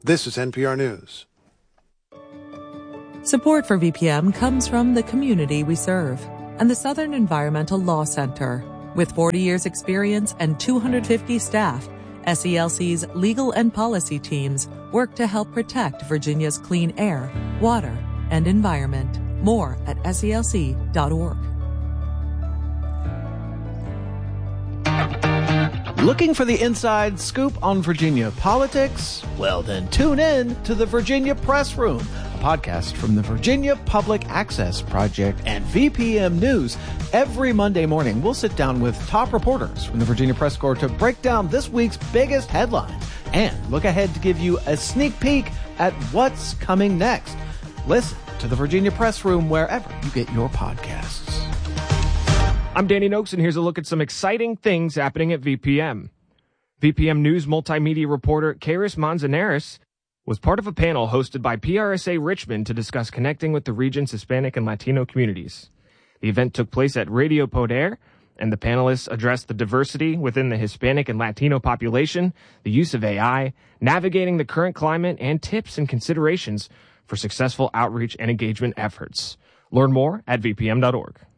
This is NPR News. Support for VPM comes from the community we serve and the Southern Environmental Law Center. With 40 years experience and 250 staff, SELC's legal and policy teams work to help protect Virginia's clean air, water, and environment. More at SELC.org. Looking for the inside scoop on Virginia politics? Well, then tune in to the Virginia Press Room, a podcast from the Virginia Public Access Project and VPM News. Every Monday morning, we'll sit down with top reporters from the Virginia Press Corps to break down this week's biggest headlines and look ahead to give you a sneak peek at what's coming next. Listen to the Virginia Press Room wherever you get your podcasts. I'm Danny Noakes, and here's a look at some exciting things happening at VPM. VPM News multimedia reporter Karis Manzanares was part of a panel hosted by PRSA Richmond to discuss connecting with the region's Hispanic and Latino communities. The event took place at Radio Poder, and the panelists addressed the diversity within the Hispanic and Latino population, the use of AI, navigating the current climate, and tips and considerations for successful outreach and engagement efforts. Learn more at vpm.org.